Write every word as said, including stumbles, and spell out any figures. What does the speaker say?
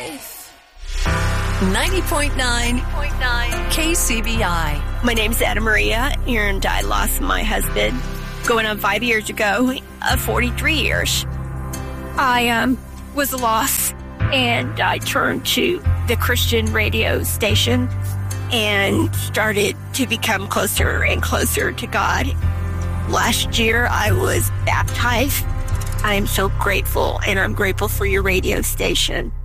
life. ninety point nine K C B I. My name's Anna Maria, and I lost my husband going on five years ago, uh, forty-three years. I um, was lost, and I turned to the Christian radio station and started to become closer and closer to God. Last year, I was baptized. I am so grateful, and I'm grateful for your radio station.